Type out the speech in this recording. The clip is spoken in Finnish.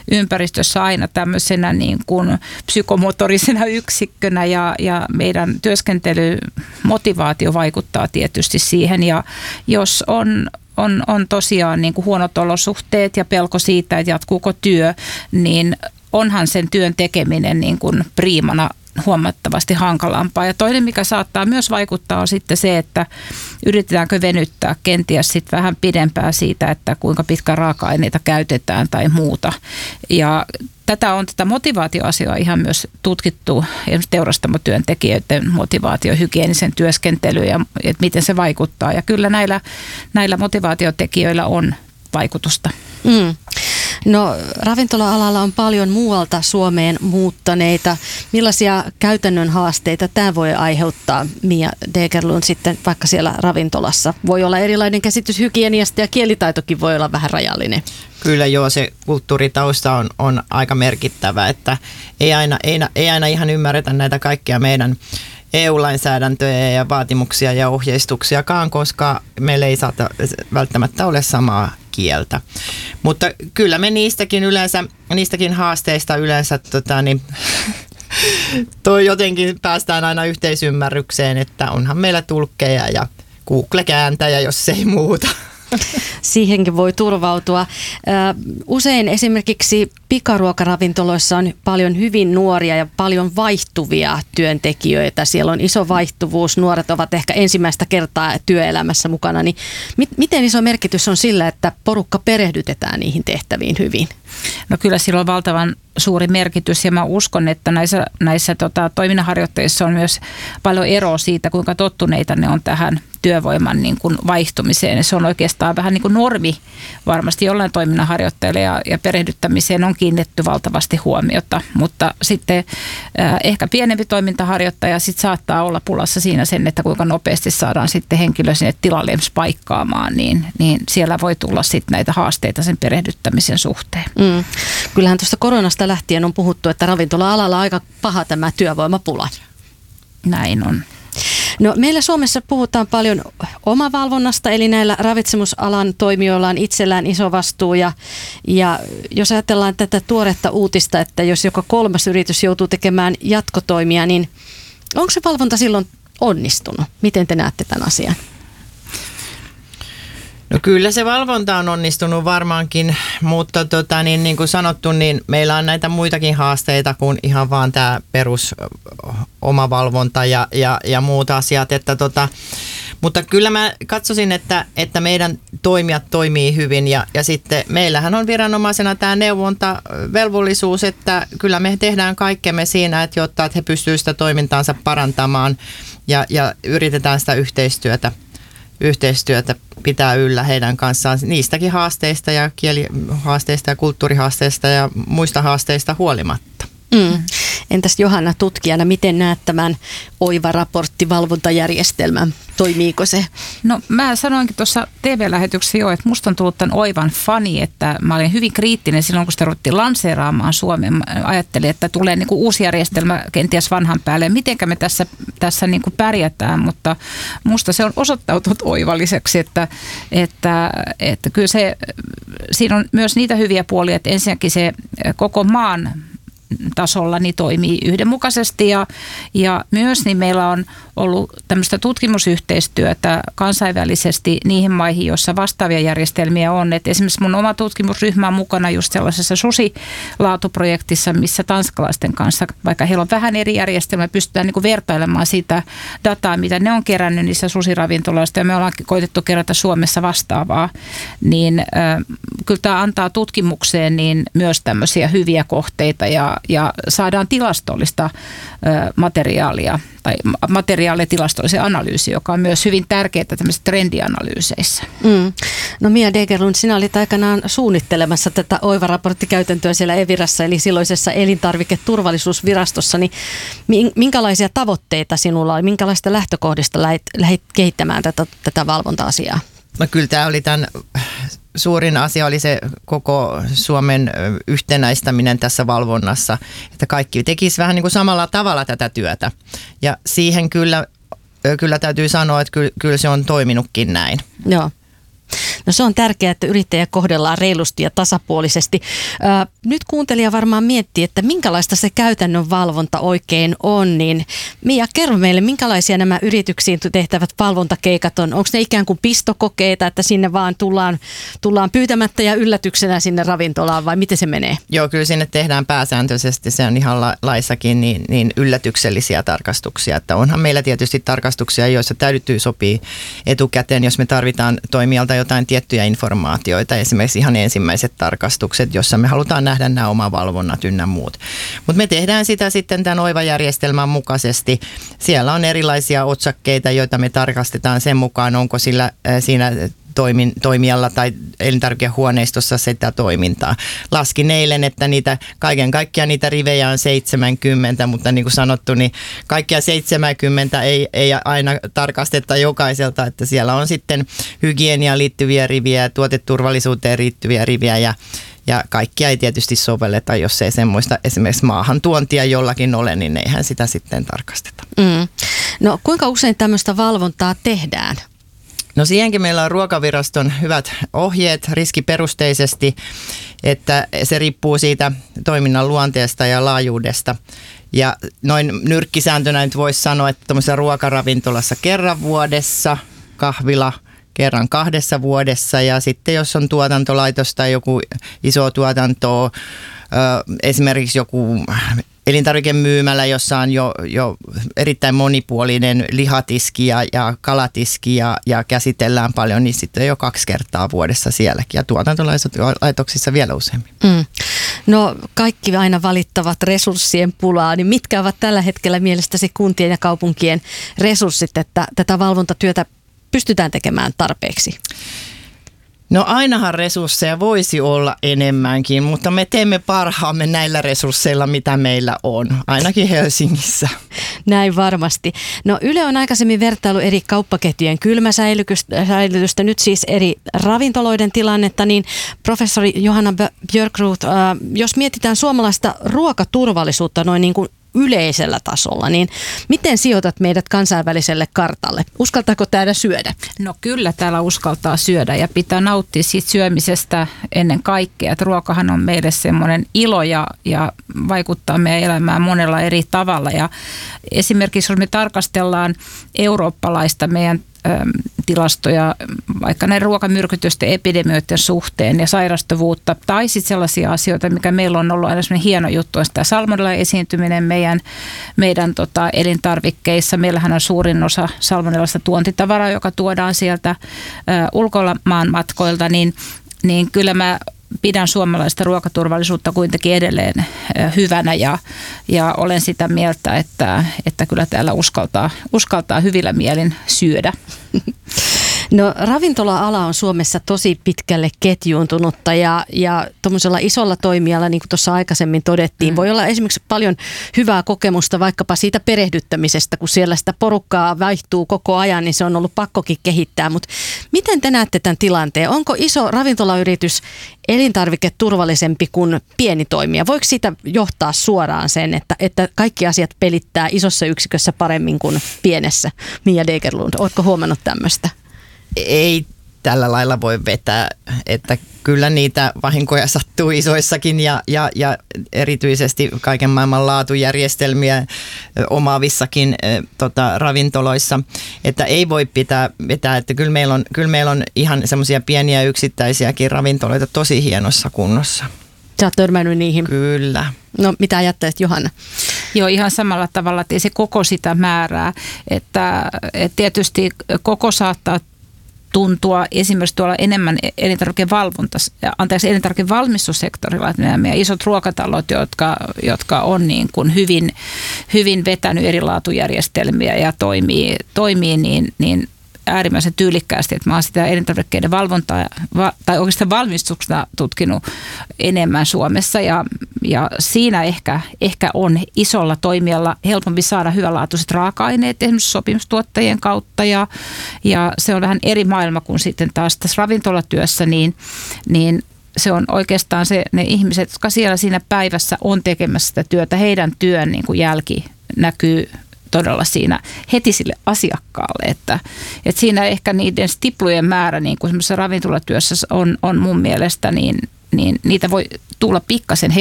ympäristössä aina tämmöisenä niin kuin psykomotorisena yksikkönä ja meidän työskentelymotivaatio vaikuttaa tietysti siihen ja jos on tosiaan niin kuin huonot olosuhteet ja pelko siitä, että jatkuuko työ, niin onhan sen työn tekeminen niin kuin priimana huomattavasti hankalampaa. Ja toinen, mikä saattaa myös vaikuttaa, on sitten se, että yritetäänkö venyttää kenties sitten vähän pidempää siitä, että kuinka pitkä raaka-aineita käytetään tai muuta. Ja tätä motivaatioasiaa ihan myös tutkittu, esimerkiksi teurastamotyöntekijöiden motivaatio, hygienisen työskentely ja että miten se vaikuttaa. Ja kyllä näillä motivaatiotekijöillä on vaikutusta. No ravintola-alalla on paljon muualta Suomeen muuttaneita. Millaisia käytännön haasteita tämä voi aiheuttaa, Mia Degerlund, sitten vaikka siellä ravintolassa? Voi olla erilainen käsitys hygieniasta ja kielitaitokin voi olla vähän rajallinen. Kyllä joo, se kulttuuritausta on aika merkittävä, että ei aina ihan ymmärretä näitä kaikkia meidän EU-lainsäädäntöjä ja vaatimuksia ja ohjeistuksiakaan, koska meillä ei saata välttämättä ole samaa kieltä. Mutta kyllä me niistäkin haasteista yleensä jotenkin päästään aina yhteisymmärrykseen, että onhan meillä tulkkeja ja Google-kääntäjä, jos ei muuta. Siihenkin voi turvautua. Usein esimerkiksi pikaruokaravintoloissa on paljon hyvin nuoria ja paljon vaihtuvia työntekijöitä. Siellä on iso vaihtuvuus. Nuoret ovat ehkä ensimmäistä kertaa työelämässä mukana. Niin miten iso merkitys on sillä, että porukka perehdytetään niihin tehtäviin hyvin? No kyllä sillä on valtavan suuri merkitys ja mä uskon, että näissä toiminnanharjoittajissa on myös paljon eroa siitä, kuinka tottuneita ne on tähän työvoiman niin kuin vaihtumiseen. Ja se on oikeastaan vähän niin kuin normi varmasti jollain toiminnanharjoittajille ja perehdyttämiseen on kiinnitetty valtavasti huomiota, mutta sitten ehkä pienempi toimintaharjoittaja sit saattaa olla pulassa siinä sen, että kuinka nopeasti saadaan sitten henkilö sinne tilalle paikkaamaan, niin siellä voi tulla sitten näitä haasteita sen perehdyttämisen suhteen. Kyllähän tuosta koronasta lähtien on puhuttu, että ravintola-alalla on aika paha tämä työvoimapula. Näin on. No, meillä Suomessa puhutaan paljon omavalvonnasta, eli näillä ravitsemusalan toimijoilla on itsellään iso vastuu. Ja jos ajatellaan tätä tuoretta uutista, että jos joka kolmas yritys joutuu tekemään jatkotoimia, niin onko se valvonta silloin onnistunut? Miten te näette tämän asian? No kyllä se valvonta on onnistunut varmaankin, mutta niin kuin sanottu, niin meillä on näitä muitakin haasteita kuin ihan vaan tämä perus omavalvonta ja muut asiat. Mutta kyllä mä katsoisin, että meidän toimijat toimii hyvin ja sitten meillähän on viranomaisena tämä neuvontavelvollisuus, että kyllä me tehdään kaikkemme siinä, jotta he pystyvät sitä toimintaansa parantamaan ja yritetään sitä yhteistyötä pitää yllä heidän kanssaan niistäkin haasteista ja kielihaasteista ja kulttuurihaasteista ja muista haasteista huolimatta. Entäs Johanna tutkijana, miten näet tämän OIVA-raporttivalvontajärjestelmän? Toimiiko se? No mä sanoinkin tuossa TV-lähetyksessä jo, että musta on tullut tämän OIVAn fani, että mä olin hyvin kriittinen silloin, kun sitä ruvettiin lanseeraamaan Suomeen. Mä ajattelin, että tulee niin kuin uusi järjestelmä kenties vanhan päälle. Mitenkä me tässä niin kuin pärjätään, mutta musta se on osoittautunut oivalliseksi, että kyllä siinä on myös niitä hyviä puolia, että ensinnäkin se koko maan tasolla niin toimii yhdenmukaisesti ja myös niin meillä on ollut tämmöistä tutkimusyhteistyötä kansainvälisesti niihin maihin, joissa vastaavia järjestelmiä on. Et esimerkiksi mun oma tutkimusryhmä on mukana just sellaisessa susilaatuprojektissa, missä tanskalaisten kanssa, vaikka heillä on vähän eri järjestelmä, pystytään niin kuin vertailemaan sitä dataa, mitä ne on kerännyt niissä susiravintoloista ja me ollaan koitettu kerätä Suomessa vastaavaa. Niin kyllä tämä antaa tutkimukseen niin myös tämmöisiä hyviä kohteita ja saadaan tilastollista materiaalia tai materiaalitilastollisen analyysi, joka on myös hyvin tärkeää tämmöisissä trendianalyyseissä. No Mia Degerlund, sinä olit aikanaan suunnittelemassa tätä OIVA-raporttikäytäntöä siellä Evirassa, eli silloisessa elintarviketurvallisuusvirastossa, niin minkälaisia tavoitteita sinulla oli, minkälaista lähtökohdista lähdit kehittämään tätä valvonta-asiaa? No kyllä tämä oli tämän suurin asia oli se koko Suomen yhtenäistäminen tässä valvonnassa, että kaikki tekisi vähän niin kuin samalla tavalla tätä työtä. Ja siihen kyllä täytyy sanoa, että kyllä se on toiminutkin näin. Joo. No se on tärkeää, että yrittäjä kohdellaan reilusti ja tasapuolisesti. Nyt kuuntelija varmaan miettii, että minkälaista se käytännön valvonta oikein on, niin Mia, kerro meille, minkälaisia nämä yrityksiin tehtävät valvontakeikat on? Onko ne ikään kuin pistokokeita, että sinne vaan tullaan pyytämättä ja yllätyksenä sinne ravintolaan vai miten se menee? Joo, kyllä sinne tehdään pääsääntöisesti, se on ihan laissakin niin yllätyksellisiä tarkastuksia, että onhan meillä tietysti tarkastuksia, joissa täytyy sopia etukäteen, jos me tarvitaan toimijalta jotain tiettyjä informaatioita, esimerkiksi ihan ensimmäiset tarkastukset, jossa me halutaan nähdä nämä omavalvonnat ynnä muut. Mutta me tehdään sitä sitten tämän OIVA-järjestelmän mukaisesti. Siellä on erilaisia otsakkeita, joita me tarkastetaan sen mukaan, onko siinä toimijalla tai elintarvikehuoneistossa sitä toimintaa. Laskin eilen, että kaiken kaikkiaan niitä rivejä on 70, mutta niin kuin sanottu, niin kaikkia 70 ei aina tarkasteta jokaiselta, että siellä on sitten hygieniaan liittyviä riviä, tuoteturvallisuuteen liittyviä riviä ja kaikkia ei tietysti sovelleta, jos ei semmoista esimerkiksi maahantuontia jollakin ole, niin eihän sitä sitten tarkasteta. No kuinka usein tämmöistä valvontaa tehdään? No siihenkin meillä on Ruokaviraston hyvät ohjeet riskiperusteisesti, että se riippuu siitä toiminnan luonteesta ja laajuudesta. Ja noin nyrkkisääntönä nyt voisi sanoa, että tuollaisessa ruokaravintolassa kerran vuodessa, kahvila kerran 2 vuodessa ja sitten jos on tuotantolaitos tai joku iso tuotanto, esimerkiksi joku elintarvikemyymälä, jossa on jo erittäin monipuolinen lihatiski ja kalatiski ja käsitellään paljon, niin sitten jo 2 kertaa vuodessa sielläkin ja tuotantolaitoksissa vielä useammin. No kaikki aina valittavat resurssien pulaa, niin mitkä ovat tällä hetkellä mielestäsi kuntien ja kaupunkien resurssit, että tätä valvontatyötä pystytään tekemään tarpeeksi? No ainahan resursseja voisi olla enemmänkin, mutta me teemme parhaamme näillä resursseilla, mitä meillä on, ainakin Helsingissä. Näin varmasti. No Yle on aikaisemmin vertailu eri kauppaketjujen kylmäsäilytystä, nyt siis eri ravintoloiden tilannetta, niin professori Johanna Björkroth, jos mietitään suomalaista ruokaturvallisuutta noin niin kuin yleisellä tasolla, niin miten sijoitat meidät kansainväliselle kartalle? Uskaltaako täällä syödä? No kyllä täällä uskaltaa syödä ja pitää nauttia siitä syömisestä ennen kaikkea. Että ruokahan on meille semmoinen ilo ja vaikuttaa meidän elämään monella eri tavalla. Ja esimerkiksi jos me tarkastellaan eurooppalaista meidän tilastoja vaikka näiden ruokamyrkytysten epidemioiden suhteen ja sairastuvuutta tai sitten sellaisia asioita, mikä meillä on ollut aina semmoinen hieno juttu, on sitä salmonella esiintyminen meidän elintarvikkeissa. Meillähän on suurin osa salmonellasta tuontitavaraa, joka tuodaan sieltä ulkomaan matkoilta, niin kyllä mä pidän suomalaista ruokaturvallisuutta kuitenkin edelleen hyvänä ja olen sitä mieltä, että kyllä täällä uskaltaa hyvillä mielin syödä. No ravintola-ala on Suomessa tosi pitkälle ketjuuntunutta ja tuommoisella isolla toimijalla, niin kuin tuossa aikaisemmin todettiin, voi olla esimerkiksi paljon hyvää kokemusta vaikkapa siitä perehdyttämisestä, kun siellä sitä porukkaa vaihtuu koko ajan, niin se on ollut pakkokin kehittää. Mutta miten te näette tämän tilanteen? Onko iso ravintolayritys elintarviketurvallisempi kuin pieni toimija? Voiko siitä johtaa suoraan sen, että kaikki asiat pelittää isossa yksikössä paremmin kuin pienessä? Mia Degerlund, oletko huomannut tämmöistä? Ei tällä lailla voi vetää, että kyllä niitä vahinkoja sattuu isoissakin ja erityisesti kaiken maailman laatujärjestelmiä omaavissakin ravintoloissa, että ei voi vetää, että kyllä meillä on ihan semmoisia pieniä yksittäisiäkin ravintoloita tosi hienossa kunnossa. Sä oot törmännyt niihin? Kyllä. No mitä ajattelet, Johanna? Joo, ihan samalla tavalla, että ei se koko sitä määrää, että tietysti koko saattaa tuntua esimerkiksi tuolla enemmän elintarvikevalmistussektorilla, että nämä meidän isot ruokatalot, jotka on niin kuin hyvin vetänyt eri laatujärjestelmiä ja toimii niin äärimmäisen tyylikkäästi, että mä oon sitä elintarvikkeiden valvontaa tai oikeastaan valmistuksena tutkinut enemmän Suomessa ja siinä ehkä on isolla toimijalla helpompi saada hyvänlaatuiset raaka-aineet esimerkiksi sopimustuottajien kautta ja se on vähän eri maailma kuin sitten taas tässä ravintolatyössä, niin se on oikeastaan ne ihmiset, jotka siellä siinä päivässä on tekemässä sitä työtä, heidän työn niin kuin jälki näkyy todella siinä heti sille asiakkaalle, että siinä ehkä niiden stiplujen määrä niin kuin semmoisessa ravintolatyössä on mun mielestä niin niitä voi tulla pikkasen